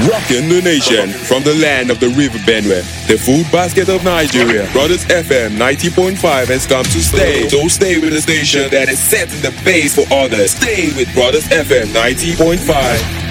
Rocking the nation from the land of the River Benue, the food basket of Nigeria. Brothers FM 90.5 has come to stay. So stay with the station that is setting the pace for others. Stay with Brothers FM 90.5.